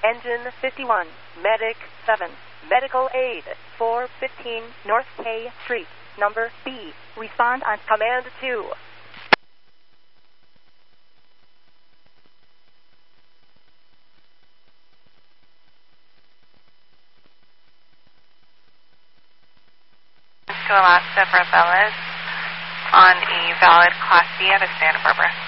Engine 51, Medic 7, Medical Aid 415 North K Street, number B. Respond on Command 2. To Alaska for Bellas on a valid Class C out of Santa Barbara.